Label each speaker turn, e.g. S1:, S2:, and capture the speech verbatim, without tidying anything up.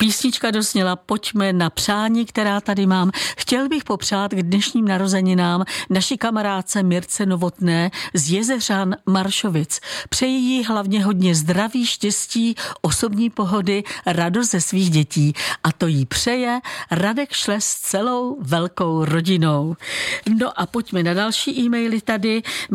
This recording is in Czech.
S1: Písnička dozněla Pojďme na přání, která tady mám. Chtěl bych popřát k dnešním narozeninám naší kamarádce Mirce Novotné z Jezeřan Maršovic. Přeji jí hlavně hodně zdraví, štěstí, osobní pohody, radost ze svých dětí. A to jí přeje Radek Šles s celou velkou rodinou. No a pojďme na další e-maily tady.